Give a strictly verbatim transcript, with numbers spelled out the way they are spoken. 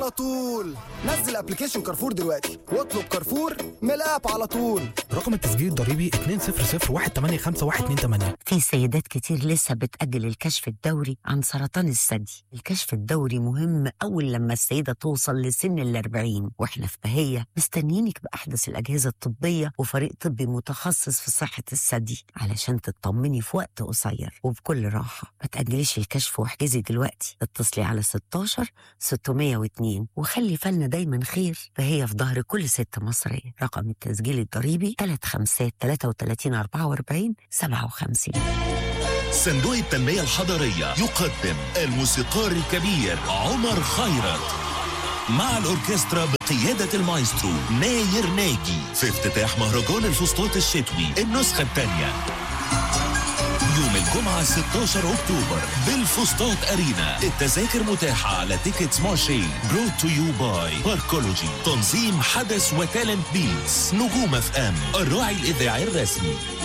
على طول. نزل ابلكيشن كارفور دلوقتي واطلب كارفور من الاب على طول. رقم التسجيل الضريبي اتنين صفر صفر واحد تمانية خمسة واحد اتنين تمانية. في سيدات كتير لسه بتأجل الكشف الدوري عن سرطان الثدي. الكشف الدوري مهم أول لما السيدة توصل لسن الأربعين، وإحنا في بهية مستنيينك بأحدث الأجهزة الطبية وفريق طبي متخصص في صحة الثدي علشان تطمني في وقت قصير وبكل راحة. ما تأجليش الكشف واحجزي دلوقتي، اتصلي على ستاشر ستمية واتنين وخلي فالنا دايما خير، فهي في ظهر كل ست مصرية. رقم التسجيل الضريبي تلاتة خمسة تلاتة وتلاتين أربعة وأربعين سبعة وخمسين. صندوق التنمية الحضرية يقدم الموسيقار الكبير عمر خيرت مع الأوركسترا بقيادة المايسترو ناير ناجي في افتتاح مهرجان الفسطاط الشتوي النسخة الثانية يوم الجمعة ستاشر أكتوبر بالفسطاط أرينا. التذاكر متاحة على تيكتس مارشي. برود تو يو باي باركولوجي. تنظيم حدث وتالنت بيتس. نجوم اف ام الراعي الإذاعي الرسمي.